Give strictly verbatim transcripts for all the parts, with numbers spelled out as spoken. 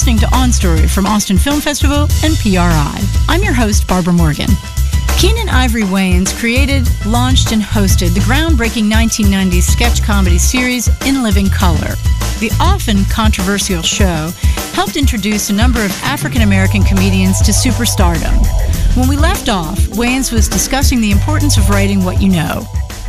listening to On Story from Austin Film Festival and P R I. I'm your host, Barbara Morgan. Keenen Ivory Wayans created, launched, and hosted the groundbreaking nineteen nineties sketch comedy series In Living Color. The often controversial show helped introduce a number of African-American comedians to superstardom. When we left off, Wayans was discussing the importance of writing what you know.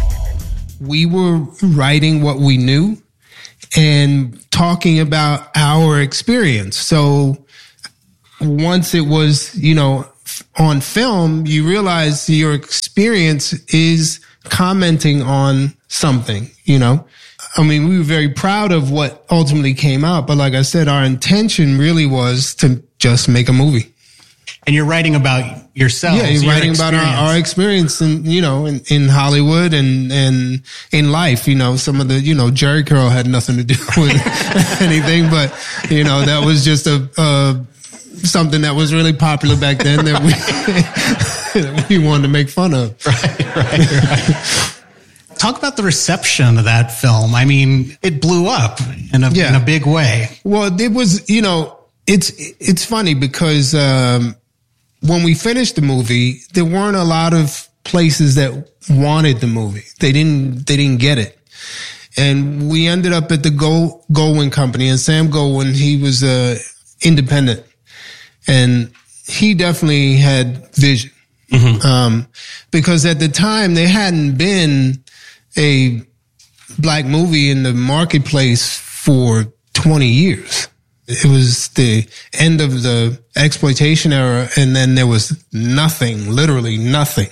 We were writing what we knew and talking about our experience. So once it was, you know, on film, you realize your experience is commenting on something, you know. I mean, we were very proud of what ultimately came out, but like I said, our intention really was to just make a movie. And you're writing about yourself. Yeah, you're writing about our, our experience in, you know, in, in Hollywood and, and in life. You know, some of the, you know, Jerry Curl had nothing to do with anything, but, you know, that was just a, uh, something that was really popular back then that we, that we wanted to make fun of. Right, right, right. Talk about the reception of that film. I mean, it blew up in a, yeah. in a big way. Well, it was, you know, it's, it's funny because, um, when we finished the movie, there weren't a lot of places that wanted the movie. They didn't, they didn't get it. And we ended up at the Go, Goldwyn Company, and Sam Goldwyn, he was, uh, independent, and he definitely had vision. Mm-hmm. Um, because at the time there hadn't been a black movie in the marketplace for twenty years. It was the end of the exploitation era, and then there was nothing, literally nothing.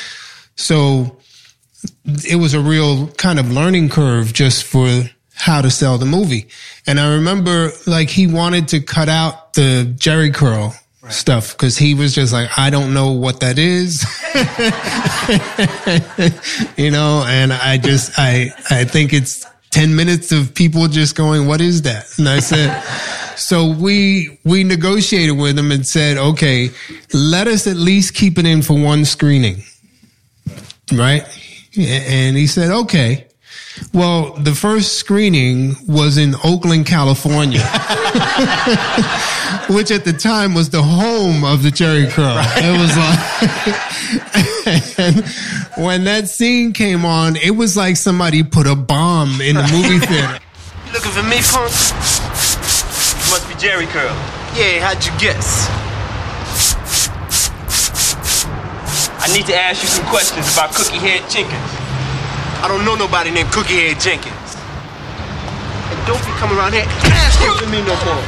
So it was a real kind of learning curve just for how to sell the movie. And I remember, like, he wanted to cut out the Jerry Curl right. stuff because he was just like, I don't know what that is. You know, and I just, I, I think it's ten minutes of people just going, what is that? And I said, so we, we negotiated with him and said, okay, let us at least keep it in for one screening. Right? And he said, okay. Well, the first screening was in Oakland, California, which at the time was the home of the Jerry Curl. Right. It was like, and when that scene came on, it was like somebody put a bomb in the movie theater. You looking for me, punk? You must be Jerry Curl. Yeah, how'd you guess? I need to ask you some questions about Cookie Head Jenkins. I don't know nobody named Cookie Head Jenkins. And don't be coming around here asking me no more.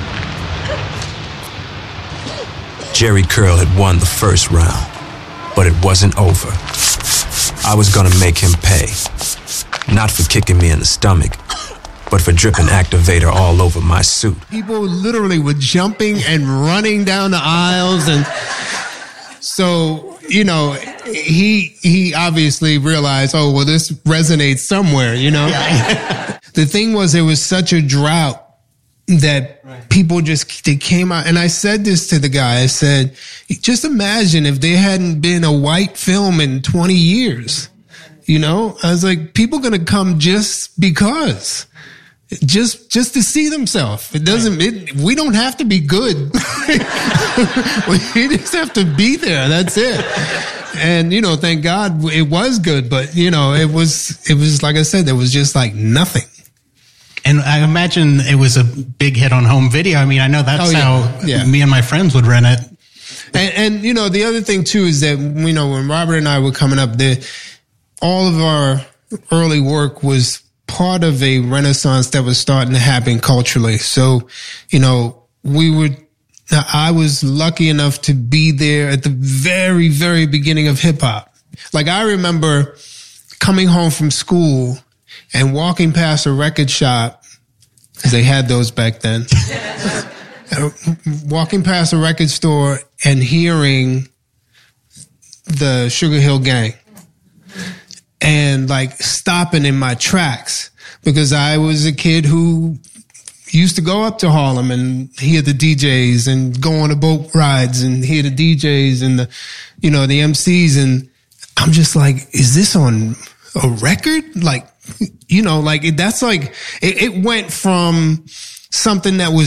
Jerry Curl had won the first round, but it wasn't over. I was gonna make him pay. Not for kicking me in the stomach, but for dripping activator all over my suit. People literally were jumping and running down the aisles, and so, you know, he he obviously realized, oh, well, this resonates somewhere, you know? Yeah. The thing was, there was such a drought that right. people just, they came out. And I said this to the guy, I said, just imagine if there hadn't been a white film in twenty years, you know? I was like, people going to come just because. Just, just to see themselves. It doesn't, it, we don't have to be good. We just have to be there. That's it. And, you know, thank God it was good, but, you know, it was, it was, like I said, there was just like nothing. And I imagine it was a big hit on home video. I mean, I know that's oh, yeah. how yeah. me and my friends would rent it. And, and, you know, the other thing too is that, you know, when Robert and I were coming up, the, all of our early work was part of a renaissance that was starting to happen culturally. So, you know, we would, I was lucky enough to be there at the very, very beginning of hip hop. Like, I remember coming home from school and walking past a record shop, because they had those back then, walking past a record store and hearing the Sugar Hill Gang. And like stopping in my tracks, because I was a kid who used to go up to Harlem and hear the D Js and go on the boat rides and hear the D Js and the, you know, the M Cs. And I'm just like, is this on a record? Like, you know, like that's like, it, it went from something that was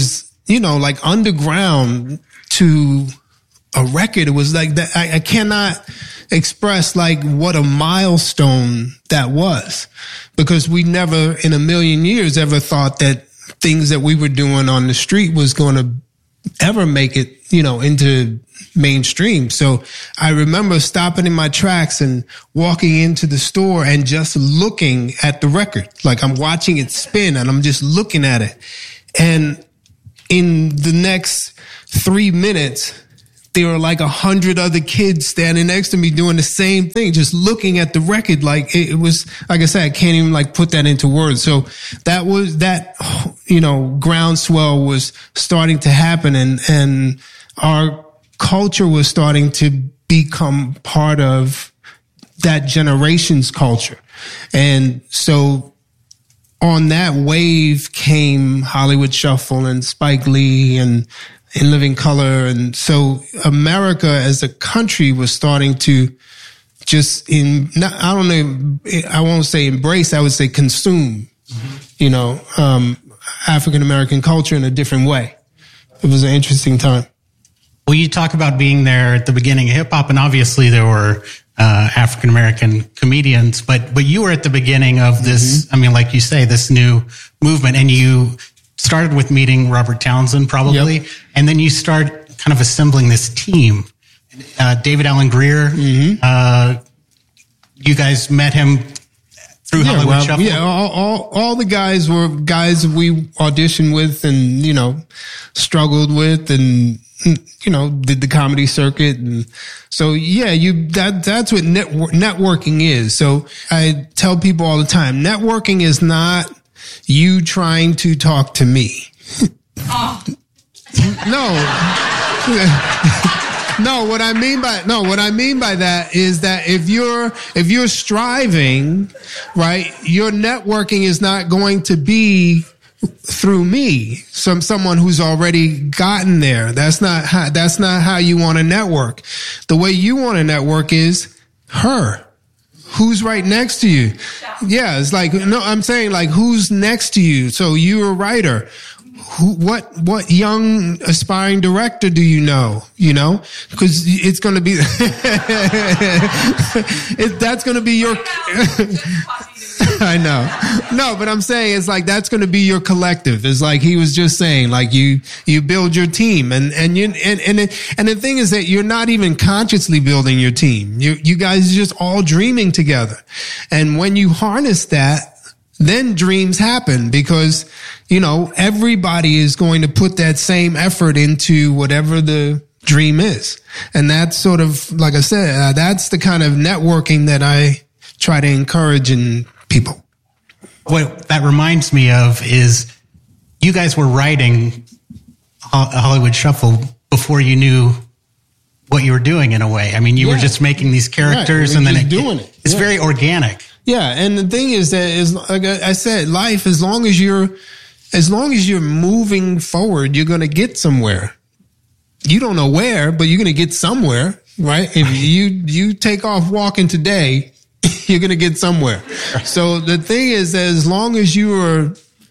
you know, like underground to a record. It was like that. I, I cannot express like what a milestone that was, because we never in a million years ever thought that things that we were doing on the street was going to ever make it, you know, into mainstream. So I remember stopping in my tracks and walking into the store and just looking at the record. Like I'm watching it spin and I'm just looking at it. And in the next three minutes, there were like a hundred other kids standing next to me doing the same thing, just looking at the record. Like it was, like I said, I can't even like put that into words. So that was that, you know, groundswell was starting to happen, and, and our culture was starting to become part of that generation's culture. And so on that wave came Hollywood Shuffle and Spike Lee and In Living Color. And so America as a country was starting to just in, not, I don't know, I won't say embrace, I would say consume, mm-hmm. you know, um, African-American culture in a different way. It was an interesting time. Well, you talk about being there at the beginning of hip hop, and obviously there were uh, African-American comedians, but, but you were at the beginning of this, mm-hmm. I mean, like you say, this new movement, and you started with meeting Robert Townsend probably, yep. and then you start kind of assembling this team. Uh, David Alan Grier, mm-hmm. uh, you guys met him through yeah, Hollywood well, Shuffle? Yeah, all, all, all the guys were guys we auditioned with and, you know, struggled with and, you know, did the comedy circuit. And so, yeah, you, that, that's what network, networking is. So I tell people all the time, networking is not you trying to talk to me. Oh. No. No, what I mean by, no, what I mean by that is that if you're, if you're striving, right, your networking is not going to be through me, some, someone who's already gotten there. That's not how, that's not how you want to network. The way you want to network is her. Who's right next to you? Yeah, it's like, no, I'm saying like, who's next to you? So you're a writer. Who, what, what young aspiring director do you know? You know, because it's going to be, it, that's going to be your, I know. No, but I'm saying it's like, that's going to be your collective. It's like he was just saying, like you, you build your team and, and you, and, and, it, and the thing is that you're not even consciously building your team. You, you guys are just all dreaming together. And when you harness that, then dreams happen because, you know, everybody is going to put that same effort into whatever the dream is. And that's sort of, like I said, uh, that's the kind of networking that I try to encourage in people. What that reminds me of is you guys were writing Hollywood Shuffle before you knew what you were doing in a way. I mean, you yeah. were just making these characters right. and then it, doing it. it's yeah. very organic. Yeah, and the thing is that is like I said, life, as long as you're as long as you're moving forward, you're going to get somewhere. You don't know where, but you're going to get somewhere, right? If you you take off walking today, you're going to get somewhere. So the thing is that as long as you are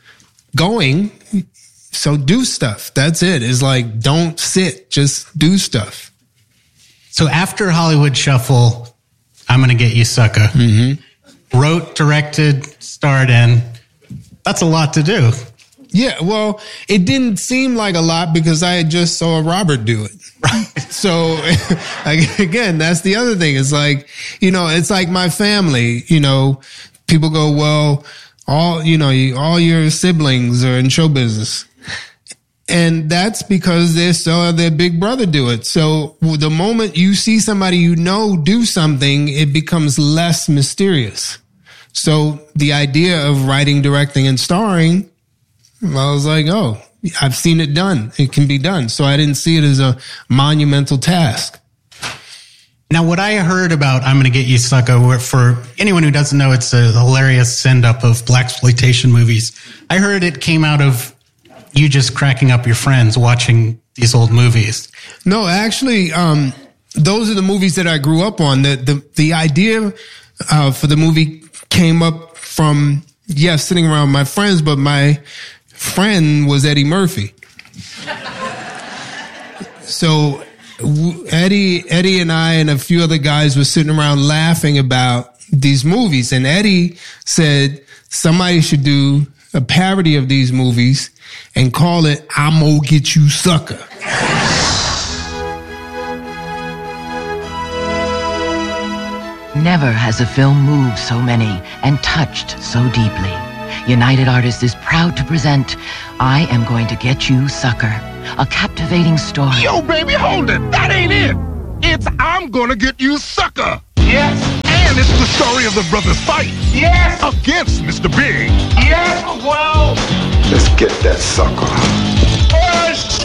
going, so do stuff. That's it. It's like don't sit, just do stuff. So after Hollywood Shuffle, I'm going to Get You Sucker. Mm-hmm. Wrote, directed, starred in. That's a lot to do. Yeah, well, it didn't seem like a lot because I had just saw Robert do it. Right. So, again, that's the other thing. It's like, you know, it's like my family, you know, people go, well, all, you know, all your siblings are in show business. And that's because they saw their big brother do it. So the moment you see somebody you know do something, it becomes less mysterious. So the idea of writing, directing, and starring, I was like, oh, I've seen it done. It can be done. So I didn't see it as a monumental task. Now, what I heard about I'm Gonna Get You Sucker, for anyone who doesn't know, it's a hilarious send-up of blaxploitation movies. I heard it came out of you just cracking up your friends watching these old movies. No, actually, um, those are the movies that I grew up on. The the, the idea uh, for the movie came up from, yes, sitting around my friends, but my friend was Eddie Murphy. so Eddie, Eddie and I and a few other guys were sitting around laughing about these movies. And Eddie said somebody should do a parody of these movies and call it I'm Gonna Get You Sucker. Never has a film moved so many and touched so deeply. United Artists is proud to present I Am Going to Get You Sucker, a captivating story. Yo, baby, hold it. That ain't it. It's I'm Gonna Get You Sucker. Yes. And it's the story of the brothers fight. Yes. Against Mister Big. Yes. Well. Let's get that sucker. Push.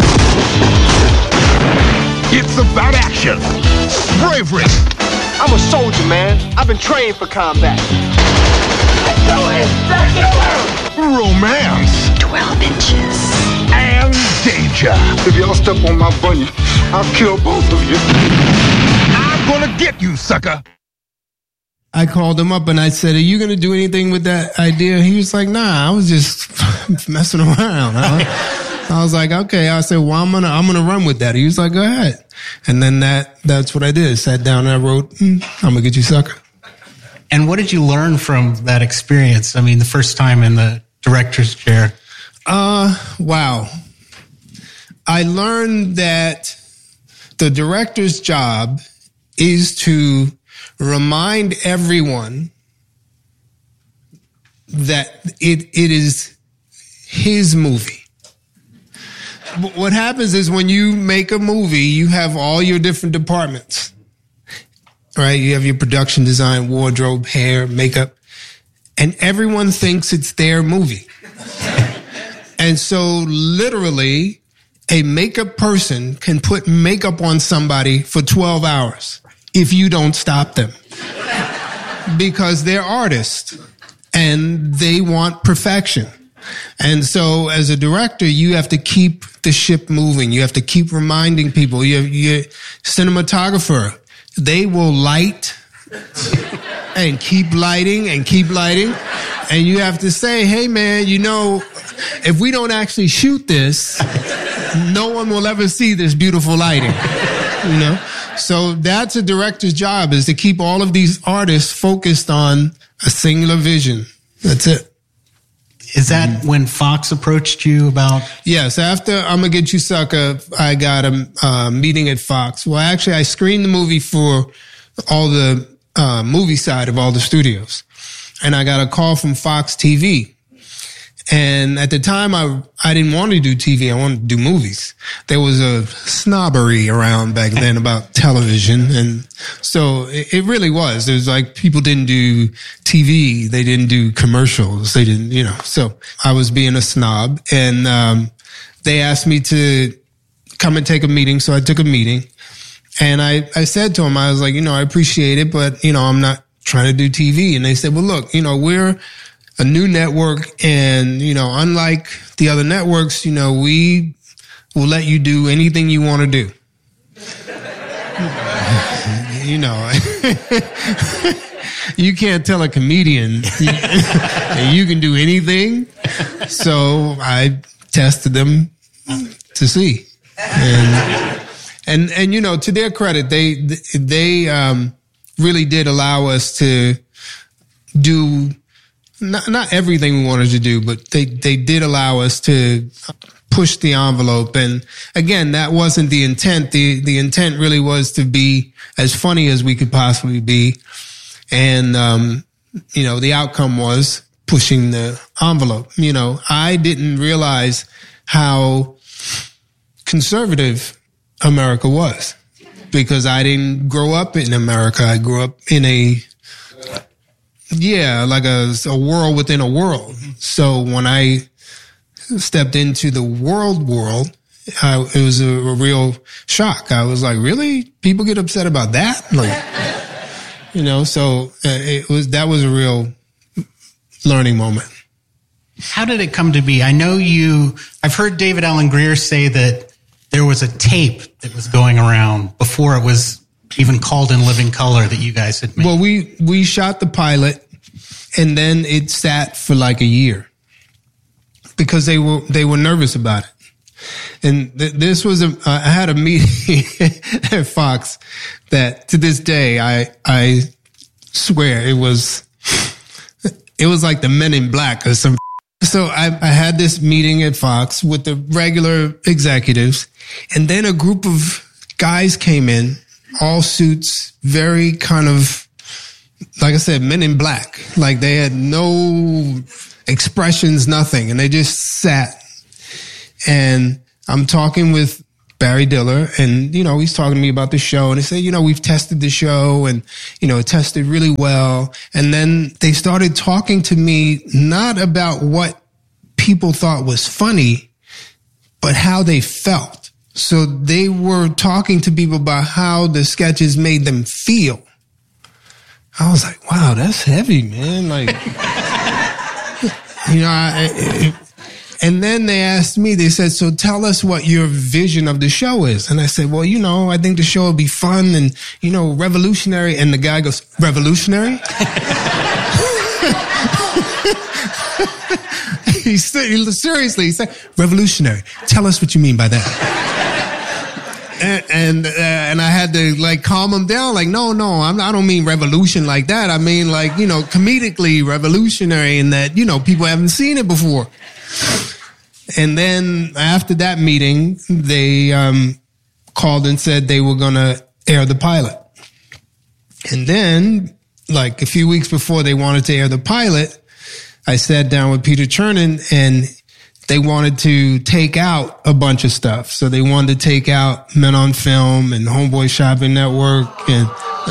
It's about action, bravery. I'm a soldier, man. I've been trained for combat. Let's do it. Let's do it. Romance. Twelve inches. And danger. If y'all step on my bunny, I'll kill both of you. I'm gonna get you, sucker. I called him up and I said, are you going to do anything with that idea? He was like, nah, I was just messing around. I, I was like, okay. I said, well, I'm going to, I'm going to run with that. He was like, go ahead. And then that, that's what I did. Sat down and I wrote, mm, I'm going to get you sucker. And what did you learn from that experience? I mean, the first time in the director's chair. Uh, wow. I learned that the director's job is to remind everyone that it it is his movie. What happens is when you make a movie, you have all your different departments, right? You have your production design, wardrobe, hair, makeup, and everyone thinks it's their movie. And so literally, a makeup person can put makeup on somebody for twelve hours. If you don't stop them, because they're artists and they want perfection. And so as a director, you have to keep the ship moving. You have to keep reminding people. Your, your cinematographer, they will light and keep lighting and keep lighting. And you have to say, hey man, you know, if we don't actually shoot this, no one will ever see this beautiful lighting, you know? So that's a director's job, is to keep all of these artists focused on a singular vision. That's it. Is that mm-hmm. when Fox approached you about? Yes. After I'm Gonna Get You Sucker, I got a uh, meeting at Fox. Well, actually, I screened the movie for all the uh, movie side of all the studios. And I got a call from Fox T V. And at the time, I I didn't want to do T V. I wanted to do movies. There was a snobbery around back then about television. And so it, it really was. There was like people didn't do T V. They didn't do commercials. They didn't, you know. So I was being a snob. And um, they asked me to come and take a meeting. So I took a meeting. And I, I said to them, I was like, you know, I appreciate it, but, you know, I'm not trying to do T V. And they said, well, look, you know, we're a new network, and, you know, unlike the other networks, you know, we will let you do anything you want to do. You know, you can't tell a comedian that you can do anything. So I tested them to see. And, and, and, you know, to their credit, they, they, um, really did allow us to do Not, not everything we wanted to do, but they, they did allow us to push the envelope. And again, that wasn't the intent. The, the intent really was to be as funny as we could possibly be. And, um, you know, the outcome was pushing the envelope. You know, I didn't realize how conservative America was, because I didn't grow up in America. I grew up in a, Yeah, like a, a world within a world. So when I stepped into the world world, I, it was a, a real shock. I was like, really? People get upset about that? Like, you know, so it was, that was a real learning moment. How did it come to be? I know you, I've heard David Alan Grier say that there was a tape that was going around before it was even called In Living Color that you guys had made. Well, we, we shot the pilot, and then it sat for like a year because they were, they were nervous about it. And th- this was a, I had a meeting at Fox that to this day, I, I swear it was, it was like the Men in Black or some. So I, I had this meeting at Fox with the regular executives, and then a group of guys came in, all suits, very kind of, like I said, Men in Black. Like they had no expressions, nothing. And they just sat. And I'm talking with Barry Diller, and, you know, he's talking to me about the show, and they say, you know, we've tested the show, and, you know, it tested really well. And then they started talking to me not about what people thought was funny, but how they felt. So they were talking to people about how the sketches made them feel. I was like, wow, that's heavy, man. Like, you know, I, it, and then they asked me, they said, so tell us what your vision of the show is. And I said, well, you know, I think the show will be fun and, you know, revolutionary. And the guy goes, revolutionary? he said, seriously, he said, revolutionary. Tell us what you mean by that. and and, uh, and I had to like calm him down. Like, no, no, I'm, I don't mean revolution like that. I mean like, you know, comedically revolutionary in that, you know, people haven't seen it before. And then after that meeting, they um, called and said they were going to air the pilot. And then, like a few weeks before they wanted to air the pilot, I sat down with Peter Chernin, and they wanted to take out a bunch of stuff. So they wanted to take out Men on Film and Homeboy Shopping Network and,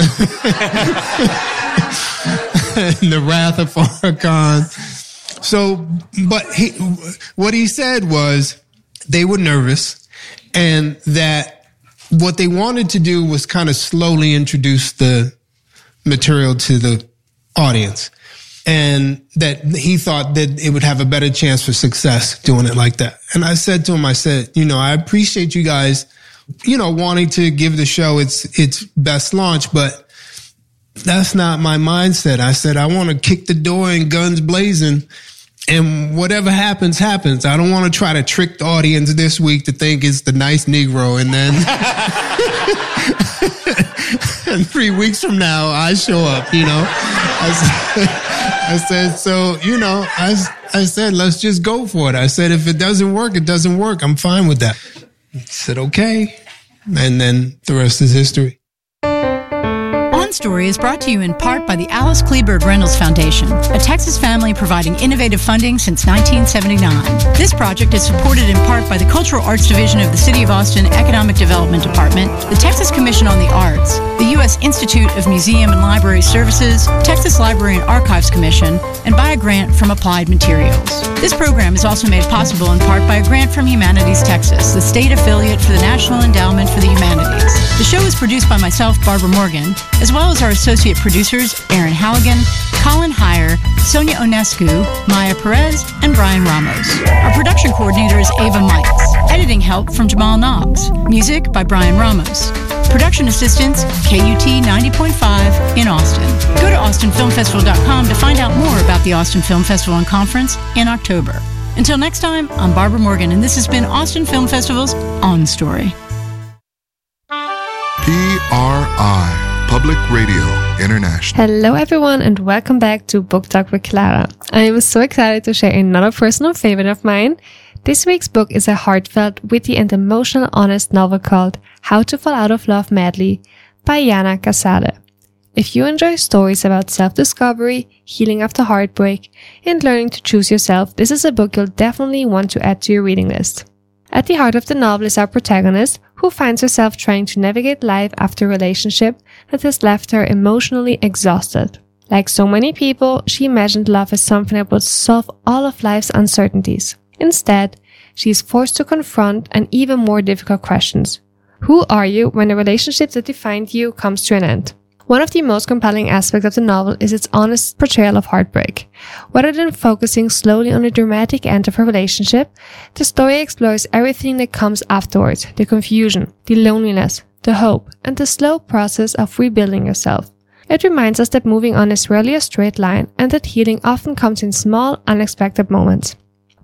and The Wrath of Farrakhan. So, but he, what he said was they were nervous, and that what they wanted to do was kind of slowly introduce the material to the audience, and that he thought that it would have a better chance for success doing it like that. And I said to him, I said, you know, I appreciate you guys, you know, wanting to give the show its, its best launch, but that's not my mindset. I said, I want to kick the door in guns blazing, and whatever happens, happens. I don't want to try to trick the audience this week to think it's the nice Negro, and then and three weeks from now, I show up, you know. I said, I said, so, you know, I, I said, let's just go for it. I said, if it doesn't work, it doesn't work. I'm fine with that. I said, okay. And then the rest is history. On Story is brought to you in part by the Alice Kleberg Reynolds Foundation, a Texas family providing innovative funding since nineteen seventy-nine. This project is supported in part by the Cultural Arts Division of the City of Austin Economic Development Department, the Texas Commission on the Arts, the U S Institute of Museum and Library Services, Texas Library and Archives Commission, and by a grant from Applied Materials. This program is also made possible in part by a grant from Humanities Texas, the state affiliate for the National Endowment for the Humanities. The show is produced by myself, Barbara Morgan, as well as our associate producers, Aaron Halligan, Colin Heyer, Sonia Onescu, Maya Perez, and Brian Ramos. Our production coordinator is Ava Mikes. Editing help from Jamal Knox. Music by Brian Ramos. Production assistance, K U T ninety point five in Austin. Go to austin film festival dot com to find out more about the Austin Film Festival and Conference in October. Until next time, I'm Barbara Morgan, and this has been Austin Film Festival's On Story. P R I, Public Radio International. Hello everyone, and welcome back to Book Talk with Clara. I am so excited to share another personal favorite of mine. This week's book is a heartfelt, witty and emotional honest novel called How to Fall Out of Love Madly by Yana Casale. If you enjoy stories about self-discovery, healing after heartbreak, and learning to choose yourself, this is a book you'll definitely want to add to your reading list. At the heart of the novel is our protagonist, who finds herself trying to navigate life after a relationship that has left her emotionally exhausted. Like so many people, she imagined love as something that would solve all of life's uncertainties. Instead, she is forced to confront an even more difficult questions. Who are you when the relationship that defined you comes to an end? One of the most compelling aspects of the novel is its honest portrayal of heartbreak. Rather than focusing slowly on the dramatic end of her relationship, the story explores everything that comes afterwards: the confusion, the loneliness, the hope, and the slow process of rebuilding yourself. It reminds us that moving on is rarely a straight line, and that healing often comes in small, unexpected moments.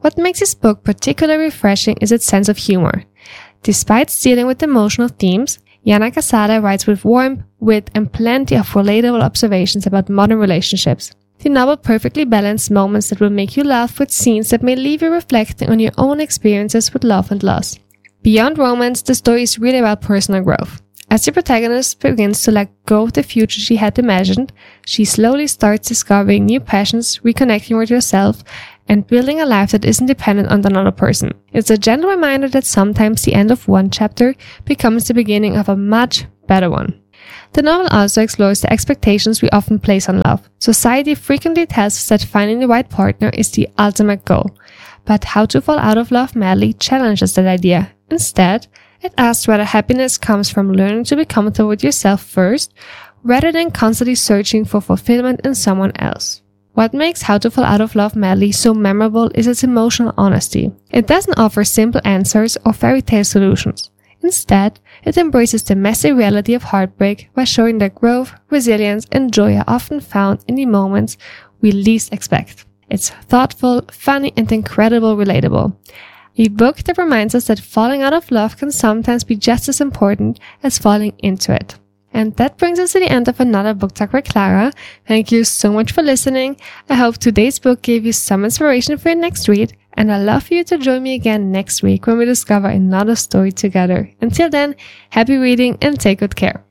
What makes this book particularly refreshing is its sense of humor. Despite dealing with emotional themes, Yana Casada writes with warmth, wit, and plenty of relatable observations about modern relationships. The novel perfectly balanced moments that will make you laugh with scenes that may leave you reflecting on your own experiences with love and loss. Beyond romance, the story is really about personal growth. As the protagonist begins to let go of the future she had imagined, she slowly starts discovering new passions, reconnecting with herself, and building a life that isn't dependent on another person. It's a gentle reminder that sometimes the end of one chapter becomes the beginning of a much better one. The novel also explores the expectations we often place on love. Society frequently tells us that finding the right partner is the ultimate goal. But How to Fall Out of Love Madly challenges that idea. Instead, it asks whether happiness comes from learning to be comfortable with yourself first, rather than constantly searching for fulfillment in someone else. What makes How to Fall Out of Love Madly so memorable is its emotional honesty. It doesn't offer simple answers or fairy tale solutions. Instead, it embraces the messy reality of heartbreak by showing that growth, resilience, and joy are often found in the moments we least expect. It's thoughtful, funny, and incredibly relatable. A book that reminds us that falling out of love can sometimes be just as important as falling into it. And that brings us to the end of another Book Talk with Clara. Thank you so much for listening. I hope today's book gave you some inspiration for your next read, and I'd love for you to join me again next week when we discover another story together. Until then, happy reading and take good care.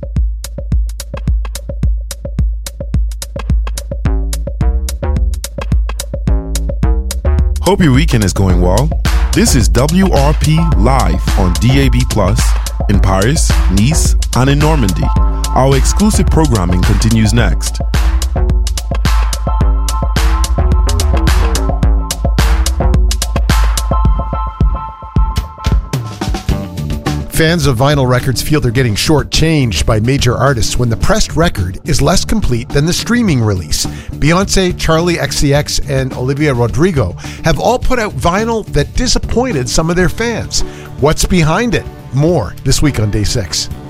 Hope your weekend is going well. This is W R P Live on D A B plus, in Paris, Nice, and in Normandy. Our exclusive programming continues next. Fans of vinyl records feel they're getting shortchanged by major artists when the pressed record is less complete than the streaming release. Beyonce, Charli X C X, and Olivia Rodrigo have all put out vinyl that disappointed some of their fans. What's behind it? More this week on Day six.